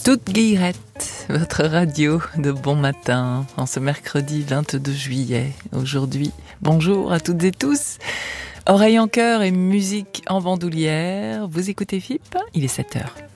Toute Guillerette, votre radio de bon matin, en ce mercredi 22 juillet. Aujourd'hui, bonjour à toutes et tous. Oreille en cœur et musique en bandoulière. Vous écoutez FIP, il est 7h.